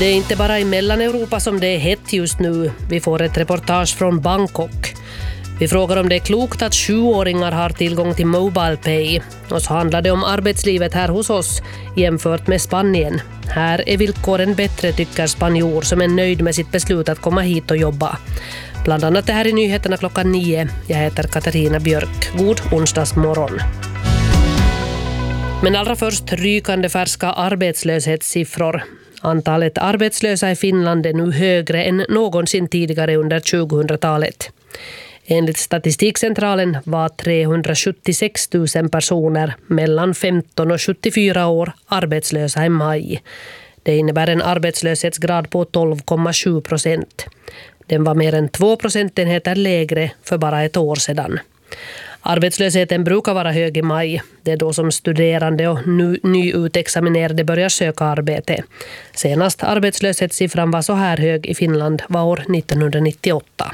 Det är inte bara i Mellaneuropa som det är hett just nu. Vi får ett reportage från Bangkok. Vi frågar om det är klokt att 7-åringar har tillgång till Mobile Pay. Och så handlar det om arbetslivet här hos oss jämfört med Spanien. Här är villkoren bättre, tycker spanjor som är nöjd med sitt beslut att komma hit och jobba. Bland annat det här i nyheterna 9:00. Jag heter Katarina Björk. God onsdagsmorgon. Men allra först rykande färska arbetslöshetssiffror. Antalet arbetslösa i Finland är nu högre än någonsin tidigare under 2000-talet. Enligt Statistikcentralen var 376 000 personer mellan 15 och 74 år arbetslösa i maj. Det innebär en arbetslöshetsgrad på 12,7%. Den var mer än 2 procentenheter lägre för bara ett år sedan. Arbetslösheten brukar vara hög i maj. Det är då som studerande och nyutexaminerade börjar söka arbete. Senast arbetslöshetssiffran var så här hög i Finland var år 1998.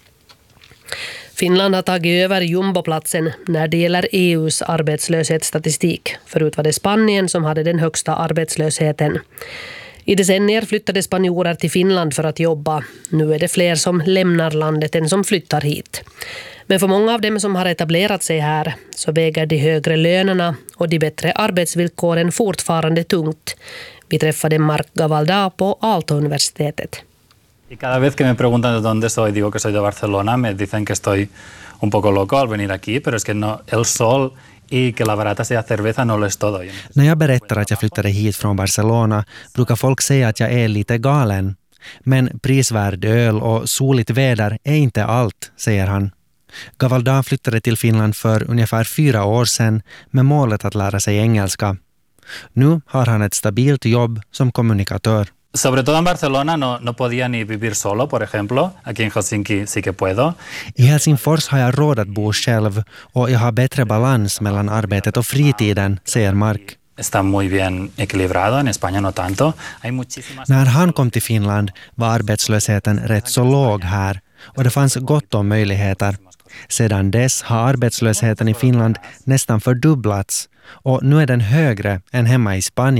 Finland har tagit över jumboplatsen när det gäller EUs arbetslöshetsstatistik. Förut var det Spanien som hade den högsta arbetslösheten. I decennier flyttade spanjorer till Finland för att jobba. Nu är det fler som lämnar landet än som flyttar hit. Men för många av dem som har etablerat sig här så väger de högre lönerna och de bättre arbetsvillkoren fortfarande tungt. Vi träffade Marc Gavaldà på Aalto-universitetet. Y cada vez que me preguntan de dónde soy, digo que soy de Barcelona, me dicen que estoy un poco loco al venir aquí, pero es que no, el sol y que la barata sea cerveza no lo es todo. När jag berättar att jag flyttade hit från Barcelona brukar folk säga att jag är lite galen. Men prisvärd öl och soligt väder är inte allt, säger han. Gavaldà flyttade till Finland för ungefär 4 år sedan med målet att lära sig engelska. Nu har han ett stabilt jobb som kommunikatör. Sobre todo en Barcelona no podía ni vivir solo, por ejemplo. Aquí en Helsinki sí que puedo. I Helsingfors har jag råd att bo själv och jag har bättre balans mellan arbetet och fritiden, säger Marc. Está muy bien equilibrado, en España no tanto. När han kom till Finland var arbetslösheten rätt så låg här och det fanns gott om möjligheter. Sedan dess har arbetslösheten i Finland nästan fördubblats och nu är den högre än hemma i Spanien.